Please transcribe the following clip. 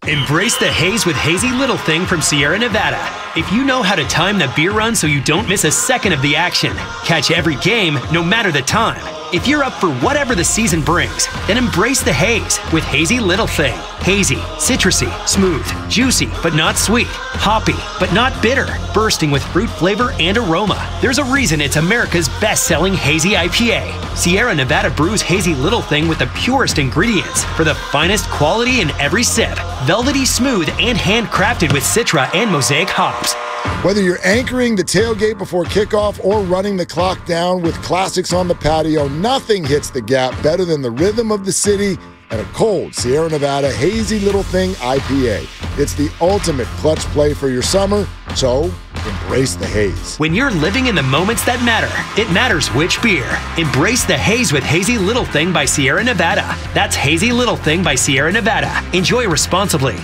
Embrace the haze with Hazy Little Thing from Sierra Nevada. If you know how to time the beer run so you don't miss a second of the action, catch every game, no matter the time. If you're up for whatever the season brings, then embrace the haze with Hazy Little Thing. Hazy, citrusy, smooth, juicy, but not sweet, hoppy, but not bitter, bursting with fruit flavor and aroma. There's a reason it's America's best-selling hazy IPA. Sierra Nevada brews Hazy Little Thing with the purest ingredients for the finest quality in every sip. Velvety smooth and handcrafted with Citra and Mosaic hops. Whether you're anchoring the tailgate before kickoff or running the clock down with classics on the patio, nothing hits the gap better than the rhythm of the city and a cold Sierra Nevada Hazy Little Thing IPA. It's the ultimate clutch play for your summer, so embrace the haze. When you're living in the moments that matter, it matters which beer. Embrace the haze with Hazy Little Thing by Sierra Nevada. That's Hazy Little Thing by Sierra Nevada. Enjoy responsibly.